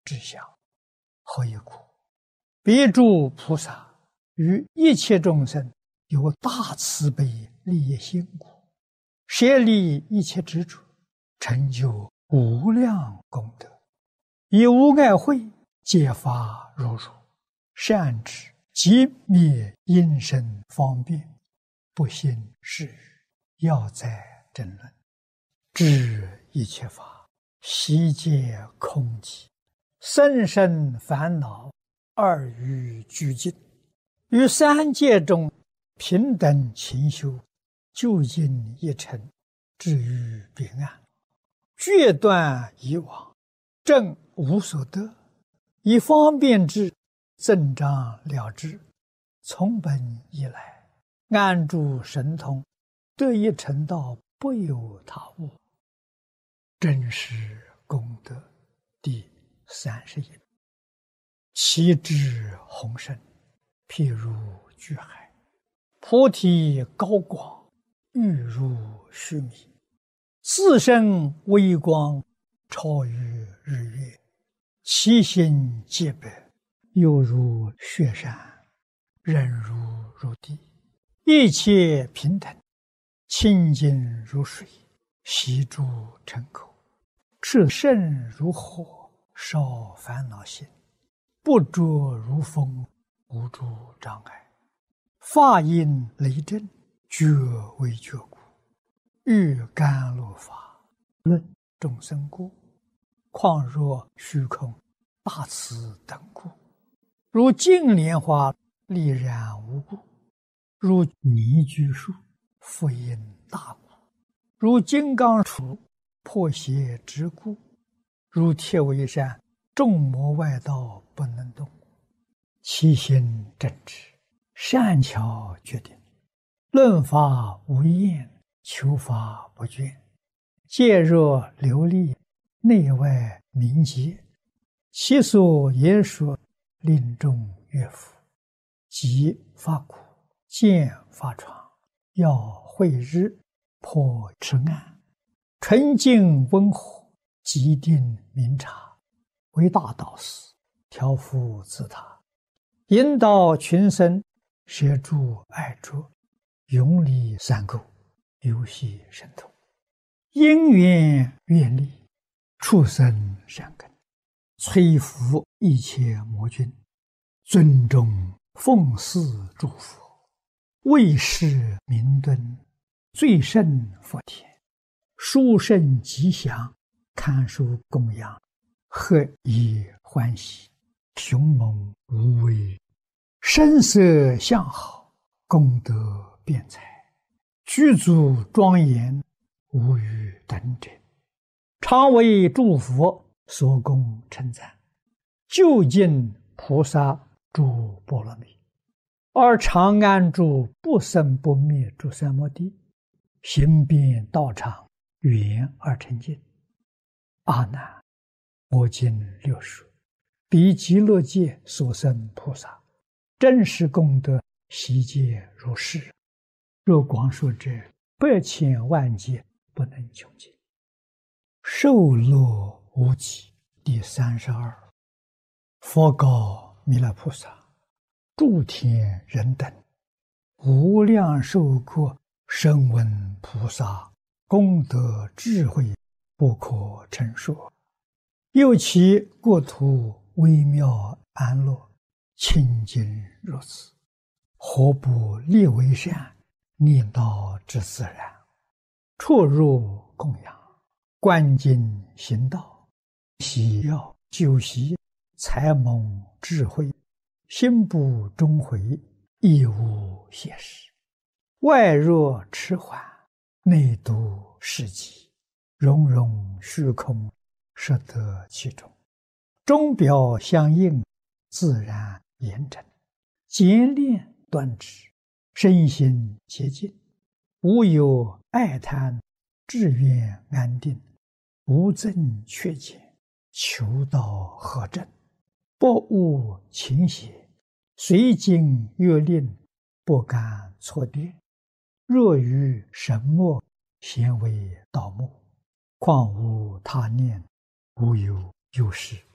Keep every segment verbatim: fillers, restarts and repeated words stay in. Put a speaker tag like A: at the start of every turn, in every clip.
A: 之相。何以故？彼诸菩萨于一切众生有大慈悲利益心故，舍离一切执着，成就无量功德，以无碍慧揭发如如，善知即灭因身方便，不信是语，要在争论，知一切法悉皆空寂，甚深烦恼二于俱尽，于三界中平等勤修，究竟一尘，至于彼岸，决断以往，正无所得，以方便之，增长了之，从本以来，安住神通，得一成道，不有他物。真实功德第三十一。其智宏深，譬如巨海，菩提高广，欲如须弥，自身微光，超于日月，其心皆白，犹如雪山，忍如如地，一切平等，清净如水，悉诸尘口，炽盛如火，烧烦恼心，不着如风，无诸障碍，法音雷震，觉为觉故，欲甘露法，论众生故，况若虚空，大慈等故，如净莲花，丽然无故，如泥居树，复因大故，如金刚杵，破邪之故，如铁围山，众魔外道不能动，其心正直，善巧决定，论法无厌，求法不倦，戒若流利，内外明洁，其所言说，令众悦服，即发苦，见发疮，要慧日，破痴暗，纯净温和，极定明察，为大导师，调伏自他，引导群生，摄诸爱着，永离三垢，游戏神通，因缘愿力，畜生善根，摧伏一切魔君，尊重奉祀诸佛，为世明敦，最胜佛田，殊胜吉祥，堪受供养，何以欢喜，雄猛无畏，声色相好，功德辩才，具足庄严，无与等者，常为诸佛所供称赞，究竟菩萨诸波罗蜜，而常安住不生不灭诸三摩地，行遍道场，圆而成净。阿难，我今略说，彼极乐界所生菩萨，真实功德悉皆如是。若光说者，百千万劫不能穷尽。受乐无极第三十二。佛告弥勒菩萨：诸天人等，无量寿国声闻菩萨功德智慧不可称说，又其国土微妙安乐，清净如此，何不立为善，念道之自然，出入供养，观经行道，喜要修习，才蒙智慧，心不终回，亦无邪事，外若迟缓，内度世极，融融虚空，摄得其中，钟表相应，自然严整，简练端直，身心洁净，无有爱贪，志愿安定，无增缺减，求道合正，不误情邪，随经阅令，不敢错跌，若于神墨，咸为盗墓，况无他念，无有有事，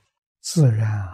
A: 自然